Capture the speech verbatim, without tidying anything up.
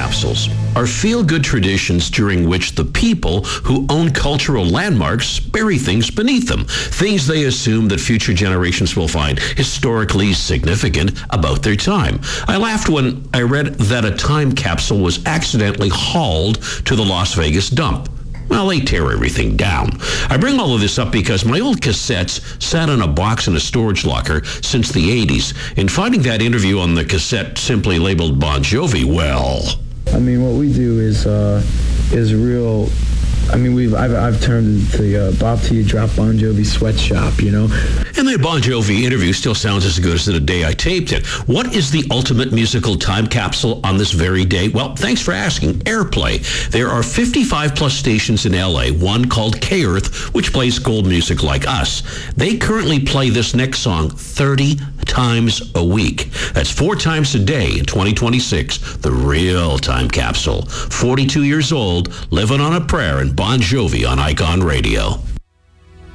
capsules are feel-good traditions during which the people who own cultural landmarks bury things beneath them, things they assume that future generations will find historically significant about their time. I laughed when I read that a time capsule was accidentally hauled to the Las Vegas dump. Well, they tear everything down. I bring all of this up because my old cassettes sat in a box in a storage locker since the eighties, and finding that interview on the cassette simply labeled Bon Jovi, well... I mean, what we do is uh, is real... I mean, we've I've, I've turned it to uh, Bob T. Drop Bon Jovi sweatshop, you know? And the Bon Jovi interview still sounds as good as the day I taped it. What is the ultimate musical time capsule on this very day? Well, thanks for asking. Airplay. There are fifty-five plus stations in L A, one called K-Earth, which plays gold music like us. They currently play this next song thirty times a week. That's four times a day in twenty twenty-six. The real time capsule. forty-two years old, living on a prayer, and Bon Jovi on Icon Radio.